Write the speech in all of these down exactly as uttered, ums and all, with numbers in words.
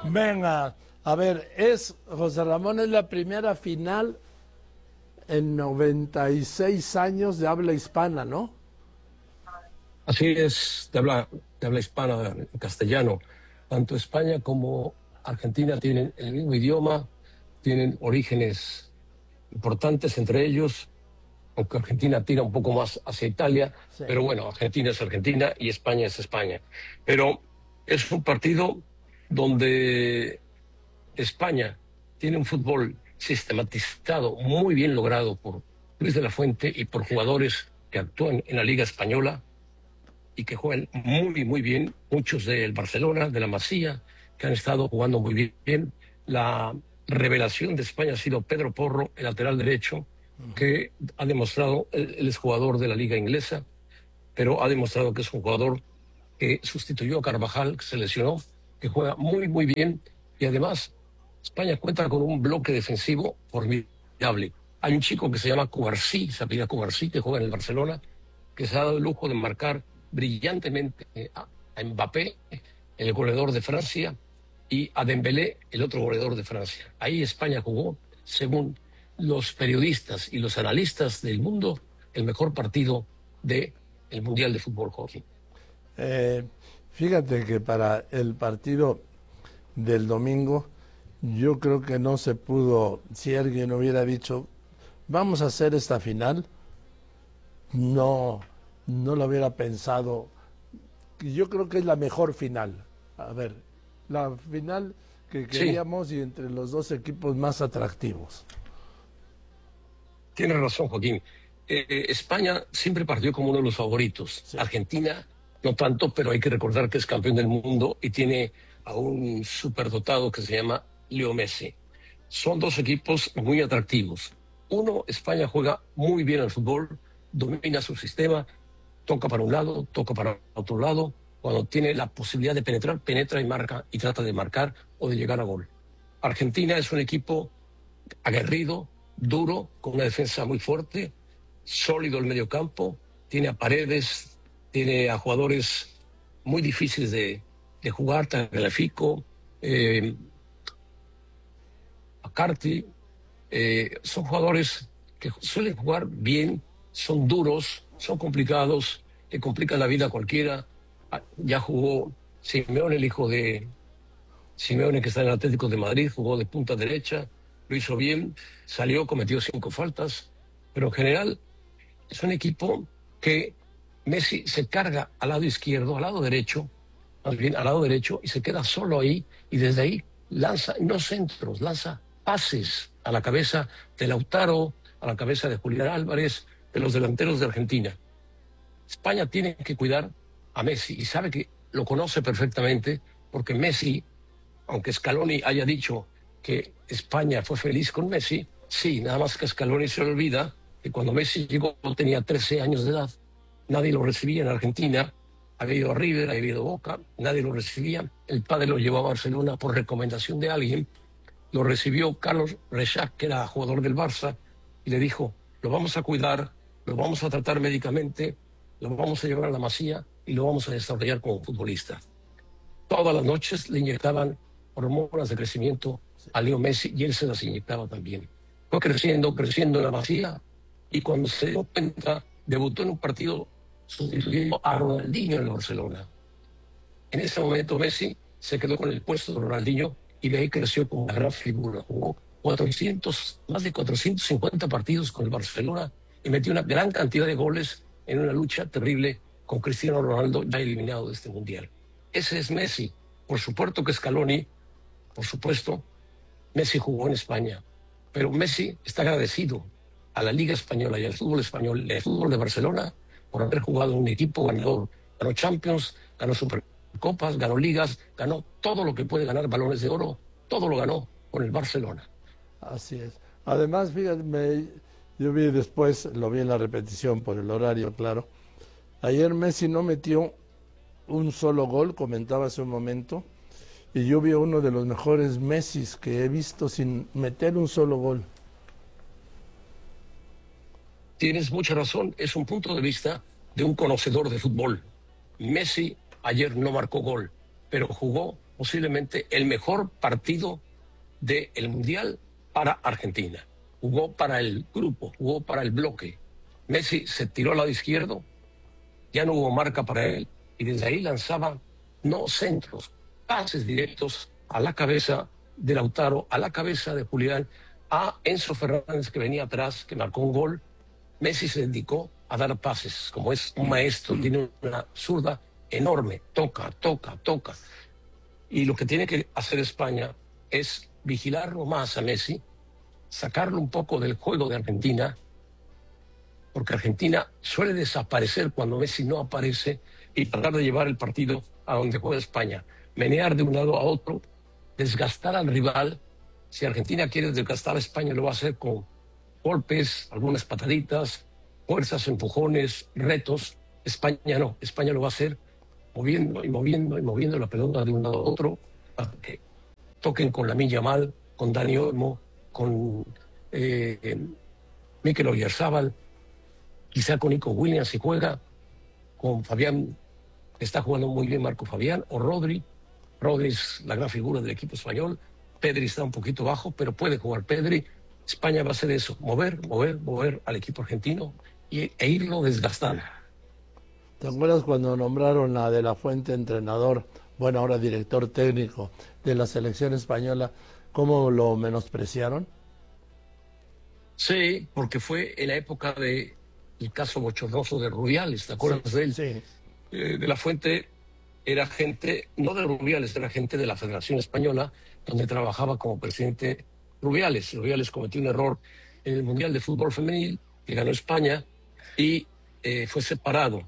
Venga, a ver, es, José Ramón, es la primera final en noventa y seis años de habla hispana, ¿no? Así es, de habla, de habla hispana, en castellano. Tanto España como Argentina tienen el mismo idioma, tienen orígenes importantes entre ellos, aunque Argentina tira un poco más hacia Italia, Sí. pero bueno, Argentina es Argentina y España es España. Pero es un partido donde España tiene un fútbol sistematizado, muy bien logrado por Luis de la Fuente y por jugadores que actúan en la Liga Española y que juegan muy, muy bien, muchos del Barcelona, de la Masía, que han estado jugando muy bien. La revelación de España ha sido Pedro Porro, el lateral derecho, que ha demostrado, él, él es jugador de la Liga Inglesa, pero ha demostrado que es un jugador que sustituyó a Carvajal, que se lesionó, que juega muy, muy bien, y además España cuenta con un bloque defensivo formidable. Hay un chico que se llama Cubarsí, se apellida Cubarsí, que juega en el Barcelona, que se ha dado el lujo de marcar brillantemente a Mbappé, el goleador de Francia, y a Dembélé, el otro goleador de Francia. Ahí España jugó, según los periodistas y los analistas del mundo, el mejor partido del Mundial de Fútbol Hockey. Eh, fíjate que para el partido del domingo, yo creo que no se pudo, si alguien hubiera dicho, vamos a hacer esta final, no, no lo hubiera pensado. Yo creo que es la mejor final. A ver, la final que queríamos sí. Y entre los dos equipos más atractivos. Tienes razón, Joaquín. Eh, España siempre partió como uno de los favoritos. Sí. Argentina no tanto, pero hay que recordar que es campeón del mundo y tiene a un superdotado que se llama Leo Messi. Son dos equipos muy atractivos. Uno, España juega muy bien al fútbol, domina su sistema, toca para un lado, toca para otro lado. Cuando tiene la posibilidad de penetrar, penetra y marca y trata de marcar o de llegar a gol. Argentina es un equipo aguerrido, duro, con una defensa muy fuerte, sólido el mediocampo, tiene a Paredes, tiene a jugadores muy difíciles de, de jugar, Tagliafico, eh, a Carti, eh, son jugadores que suelen jugar bien, son duros, son complicados, le complican la vida a cualquiera. Ya jugó Simeone, el hijo de Simeone, que está en el Atlético de Madrid, jugó de punta derecha, lo hizo bien, salió, cometió cinco faltas, pero en general es un equipo que Messi se carga al lado izquierdo, al lado derecho, más bien al lado derecho, y se queda solo ahí, y desde ahí lanza, no centros, lanza pases a la cabeza de Lautaro, a la cabeza de Julián Álvarez, de los delanteros de Argentina. España tiene que cuidar a Messi, y sabe que lo conoce perfectamente, porque Messi, aunque Scaloni haya dicho que España fue feliz con Messi, sí, nada más que Scaloni se le olvida que cuando Messi llegó tenía trece años de edad, nadie lo recibía en Argentina, había ido a River, había ido a Boca, nadie lo recibía, el padre lo llevó a Barcelona por recomendación de alguien, lo recibió Carlos Rexach, que era jugador del Barça, y le dijo, lo vamos a cuidar, lo vamos a tratar médicamente, lo vamos a llevar a la Masía y lo vamos a desarrollar como futbolista. Todas las noches le inyectaban hormonas de crecimiento a Leo Messi y él se las inyectaba también. Fue creciendo, creciendo en la Masía, y cuando se dio cuenta, debutó en un partido sustituyendo a Ronaldinho en el Barcelona. En ese momento Messi se quedó con el puesto de Ronaldinho y de ahí creció como una gran figura. Jugó cuatrocientos, más de cuatrocientos cincuenta partidos con el Barcelona y metió una gran cantidad de goles en una lucha terrible con Cristiano Ronaldo, ya eliminado de este Mundial. Ese es Messi. Por supuesto que Scaloni, por supuesto, Messi jugó en España, pero Messi está agradecido a la Liga Española y al fútbol español, y al fútbol de Barcelona, por haber jugado en un equipo ganador. Ganó Champions, ganó Supercopas, ganó Ligas, ganó todo lo que puede ganar, balones de oro, todo lo ganó con el Barcelona. Así es. Además, fíjate, me, yo vi después, lo vi en la repetición por el horario, claro. Ayer Messi no metió un solo gol, comentaba hace un momento, y yo vi uno de los mejores Messis que he visto sin meter un solo gol. Tienes mucha razón, es un punto de vista de un conocedor de fútbol. Messi ayer no marcó gol, pero jugó posiblemente el mejor partido del Mundial para Argentina. Jugó para el grupo, jugó para el bloque. Messi se tiró al lado izquierdo, ya no hubo marca para él, y desde ahí lanzaba no centros, pases directos a la cabeza de Lautaro, a la cabeza de Julián, a Enzo Fernández, que venía atrás, que marcó un gol. Messi se dedicó a dar pases, como es un maestro, tiene una zurda enorme, toca, toca, toca. Y lo que tiene que hacer España es vigilarlo más a Messi, sacarlo un poco del juego de Argentina, porque Argentina suele desaparecer cuando Messi no aparece, y tratar de llevar el partido a donde juega España, menear de un lado a otro, desgastar al rival. Si Argentina quiere desgastar a España, lo va a hacer con golpes, algunas pataditas, fuerzas, empujones, retos. España no, España lo va a hacer moviendo y moviendo y moviendo la pelota de un lado a otro, para que toquen con Lamine Yamal, con Dani Olmo, con eh, Mikel Oyarzabal, quizá con Nico Williams si juega, con Fabián, que está jugando muy bien Marco Fabián, o Rodri. Rodri es la gran figura del equipo español. Pedri está un poquito bajo, pero puede jugar Pedri. España va a hacer eso, mover, mover, mover al equipo argentino y, e irlo desgastando. ¿Te acuerdas cuando nombraron a De la Fuente entrenador, bueno, ahora director técnico de la selección española, cómo lo menospreciaron? Sí, porque fue en la época de el caso bochornoso de Rubiales, ¿te acuerdas sí, de él? Sí. Eh, de la Fuente era gente, no de Rubiales, era gente de la Federación Española, donde trabajaba como presidente Rubiales. Rubiales cometió un error en el Mundial de Fútbol Femenil, que ganó España, y eh, fue separado.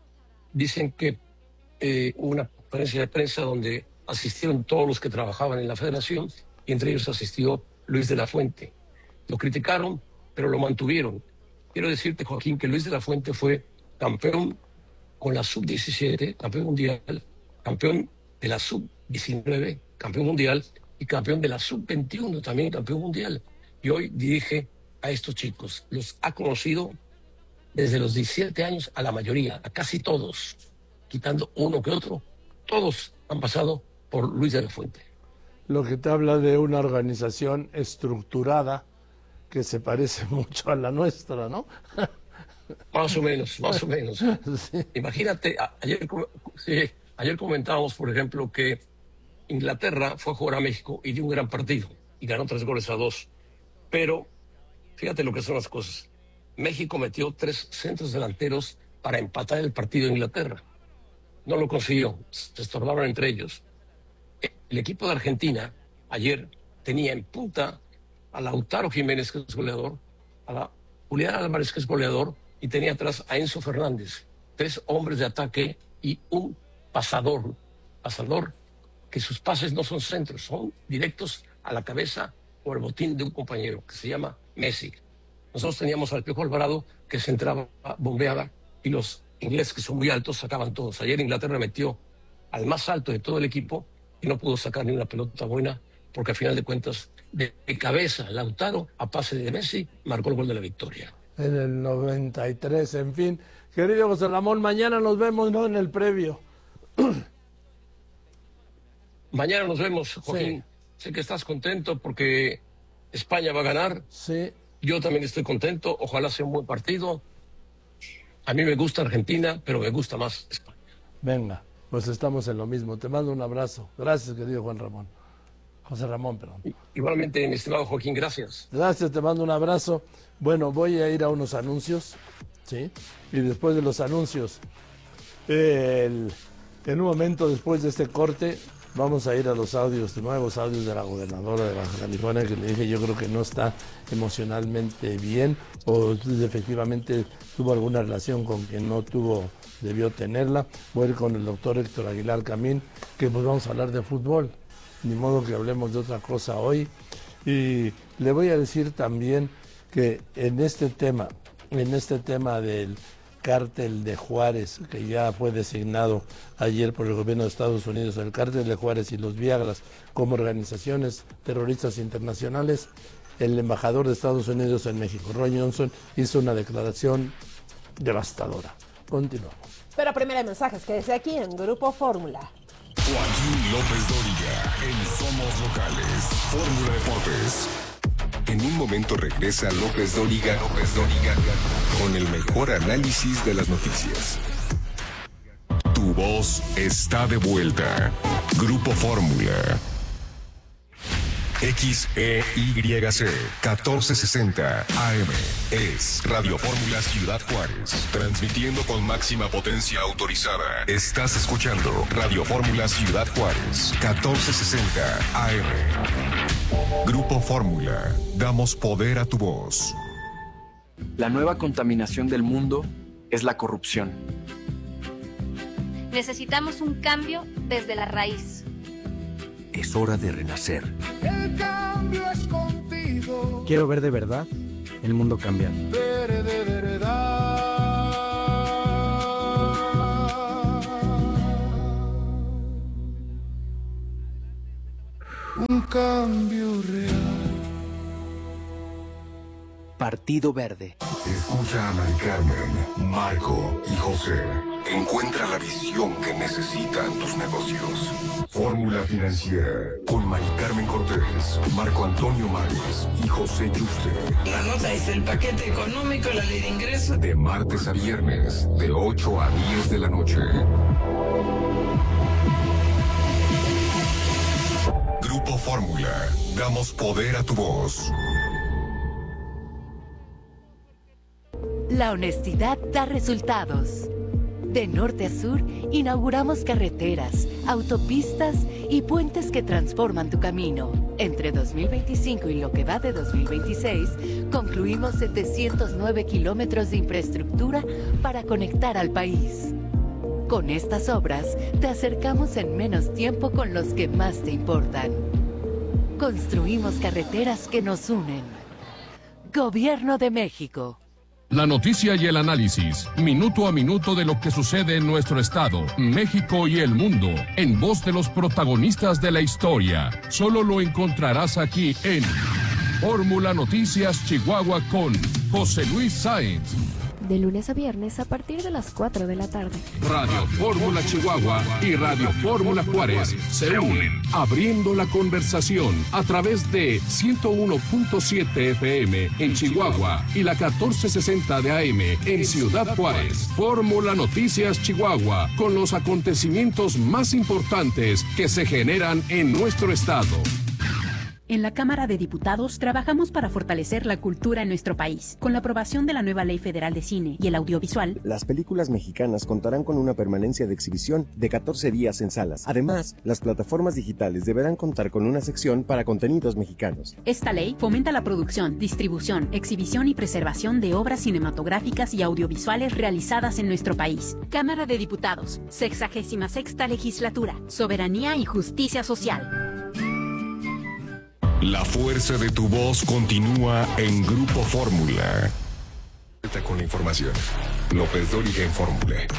Dicen que eh, hubo una conferencia de prensa donde asistieron todos los que trabajaban en la federación, y entre ellos asistió Luis de la Fuente. Lo criticaron, pero lo mantuvieron. Quiero decirte, Joaquín, que Luis de la Fuente fue campeón con la sub diecisiete, campeón mundial, campeón de la sub diecinueve, campeón mundial, y campeón de la sub veintiuno, también campeón mundial. Y hoy dirige a estos chicos. Los ha conocido desde los diecisiete años a la mayoría, a casi todos, quitando uno que otro. Todos han pasado por Luis de la Fuente. Lo que te habla de una organización estructurada que se parece mucho a la nuestra, ¿no? Más o menos, más o menos. Sí. Imagínate, ayer, sí, ayer comentábamos, por ejemplo, que Inglaterra fue a jugar a México y dio un gran partido y ganó tres goles a dos. Pero fíjate lo que son las cosas. México metió tres centros delanteros para empatar el partido de Inglaterra. No lo consiguió, se estorbaron entre ellos. El equipo de Argentina ayer tenía en punta a Lautaro Jiménez, que es goleador, a la Julián Álvarez, que es goleador, y tenía atrás a Enzo Fernández. Tres hombres de ataque y un pasador. Pasador que sus pases no son centros, son directos a la cabeza o al botín de un compañero, que se llama Messi. Nosotros teníamos al Piojo Alvarado, que se entraba, bombeaba, y los ingleses, que son muy altos, sacaban todos. Ayer Inglaterra metió al más alto de todo el equipo y no pudo sacar ni una pelota buena, porque al final de cuentas, de, de cabeza, Lautaro, a pase de Messi, marcó el gol de la victoria. En el noventa y tres, en fin. Querido José Ramón, mañana nos vemos, ¿no? En el previo. Mañana nos vemos, Joaquín. Sí. Sé que estás contento porque España va a ganar. Sí. Yo también estoy contento. Ojalá sea un buen partido. A mí me gusta Argentina, pero me gusta más España. Venga, pues estamos en lo mismo. Te mando un abrazo. Gracias, querido Juan Ramón. José Ramón, perdón. Igualmente, mi estimado Joaquín, gracias. Gracias, te mando un abrazo. Bueno, voy a ir a unos anuncios, ¿sí? Y después de los anuncios, el, en un momento después de este corte, vamos a ir a los audios, nuevos audios de la gobernadora de Baja California, que le dije, yo creo que no está emocionalmente bien, o efectivamente tuvo alguna relación con quien no tuvo, debió tenerla. Voy a ir con el doctor Héctor Aguilar Camín, que pues vamos a hablar de fútbol. Ni modo que hablemos de otra cosa hoy. Y le voy a decir también que en este tema, en este tema del cártel de Juárez, que ya fue designado ayer por el gobierno de Estados Unidos, el cártel de Juárez y los Viagras como organizaciones terroristas internacionales, el embajador de Estados Unidos en México, Roy Johnson, hizo una declaración devastadora. Continuamos. Pero primero hay mensajes que desde aquí en Grupo Fórmula. Joaquín López Dóriga en Somos Locales. Fórmula Deportes. En un momento regresa López Dóriga, López Dóriga, con el mejor análisis de las noticias. Tu voz está de vuelta. Grupo Fórmula. X E Y C catorce sesenta A M es Radio Fórmula Ciudad Juárez, transmitiendo con máxima potencia autorizada. Estás escuchando Radio Fórmula Ciudad Juárez, catorce sesenta A M. Grupo Fórmula, damos poder a tu voz. La nueva contaminación del mundo es la corrupción. Necesitamos un cambio desde la raíz. Es hora de renacer. El cambio es contigo. Quiero ver de verdad el mundo cambiar. Ver de verdad. Un cambio real. Partido Verde. Escucha a Mari Carmen, Marco y José. Encuentra la visión que necesitan tus negocios. Fórmula Financiera con Mari Carmen Cortés, Marco Antonio Mares y José Yuste. La nota es el paquete económico, la ley de ingresos. De martes a viernes, de ocho a diez de la noche. Grupo Fórmula, damos poder a tu voz. La honestidad da resultados. De norte a sur, inauguramos carreteras, autopistas y puentes que transforman tu camino. Entre dos mil veinticinco y lo que va de dos mil veintiséis, concluimos setecientos nueve kilómetros de infraestructura para conectar al país. Con estas obras, te acercamos en menos tiempo con los que más te importan. Construimos carreteras que nos unen. Gobierno de México. La noticia y el análisis, minuto a minuto de lo que sucede en nuestro estado, México y el mundo, en voz de los protagonistas de la historia. Solo lo encontrarás aquí en Fórmula Noticias Chihuahua con José Luis Sáenz. De lunes a viernes a partir de las cuatro de la tarde. Radio Fórmula Chihuahua y Radio Fórmula Juárez se unen, abriendo la conversación a través de ciento uno punto siete F M en Chihuahua y la catorce sesenta de A M en Ciudad Juárez. Fórmula Noticias Chihuahua, con los acontecimientos más importantes que se generan en nuestro estado. En la Cámara de Diputados trabajamos para fortalecer la cultura en nuestro país. Con la aprobación de la nueva Ley Federal de Cine y el Audiovisual, las películas mexicanas contarán con una permanencia de exhibición de catorce días en salas. Además, las plataformas digitales deberán contar con una sección para contenidos mexicanos. Esta ley fomenta la producción, distribución, exhibición y preservación de obras cinematográficas y audiovisuales realizadas en nuestro país. Cámara de Diputados, sexagésima sexta legislatura, soberanía y justicia social. La fuerza de tu voz continúa en Grupo Fórmula. Con la información. López Dóriga en Fórmula.